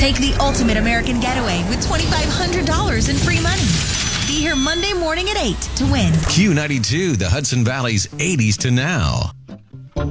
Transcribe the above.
Take the ultimate American getaway with $2,500 in free money. Be here Monday morning at 8 to win. Q92, the Hudson Valley's 80s to now.